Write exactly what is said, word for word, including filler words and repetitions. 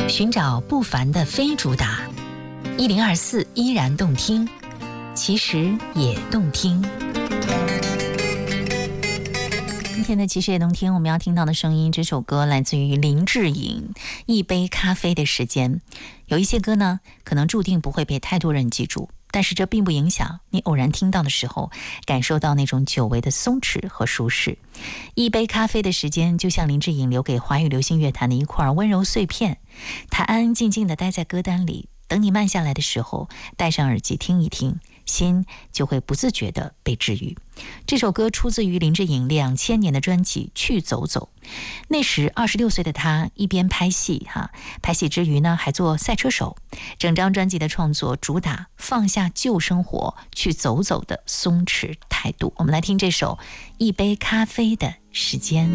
寻找不凡的非主打，一零二四依然动听，其实也动听。今天的其实也动听，我们要听到的声音，这首歌来自于林志颖，《一杯咖啡的时间》。有一些歌呢，可能注定不会被太多人记住，但是这并不影响你偶然听到的时候，感受到那种久违的松弛和舒适。一杯咖啡的时间，就像林志颖留给华语流行乐坛的一块温柔碎片，它安安静静地待在歌单里，等你慢下来的时候，戴上耳机听一听，心就会不自觉地被治愈。这首歌出自于林志颖两千年的专辑《去走走》。那时二十六岁的他一边拍戏哈，拍戏之余呢还做赛车手。整张专辑的创作主打放下旧生活去走走的松弛态度。我们来听这首《一杯咖啡的时间》。